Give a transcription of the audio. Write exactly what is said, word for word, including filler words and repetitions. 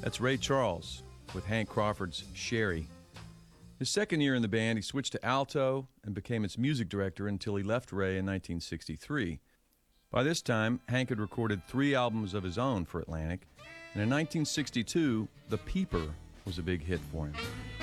That's Ray Charles with Hank Crawford's Sherry. His second year in the band, he switched to alto and became its music director until he left Ray in nineteen sixty-three. By this time, Hank had recorded three albums of his own for Atlantic, and in nineteen sixty-two, The Peeper was a big hit for him.